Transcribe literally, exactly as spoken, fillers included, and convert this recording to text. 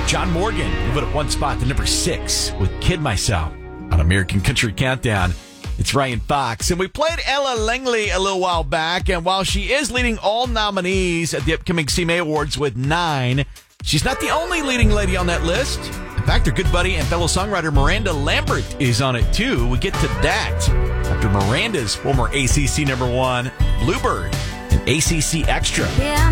John Morgan moved up one spot to number six with Kid Myself on American Country Countdown. It's Ryan Fox. And we played Ella Langley a little while back. And while she is leading all nominees at the upcoming C M A Awards with nine, she's not the only leading lady on that list. In fact, her good buddy and fellow songwriter Miranda Lambert is on it too. We get to that after Miranda's former A C C number one, Bluebird, and A C C Extra. Yeah.